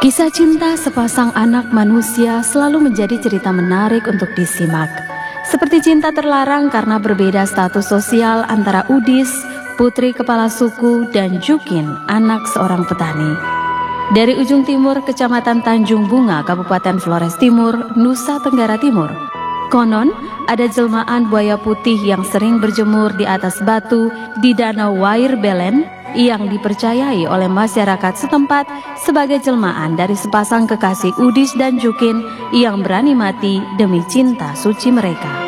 Kisah cinta sepasang anak manusia selalu menjadi cerita menarik untuk disimak. Seperti cinta terlarang karena berbeda status sosial antara Udis, putri kepala suku, dan Jukin, anak seorang petani. Dari ujung timur Kecamatan Tanjung Bunga, Kabupaten Flores Timur, Nusa Tenggara Timur, konon ada jelmaan buaya putih yang sering berjemur di atas batu di Danau Wair Belen yang dipercayai oleh masyarakat setempat sebagai jelmaan dari sepasang kekasih Udis dan Jukin yang berani mati demi cinta suci mereka.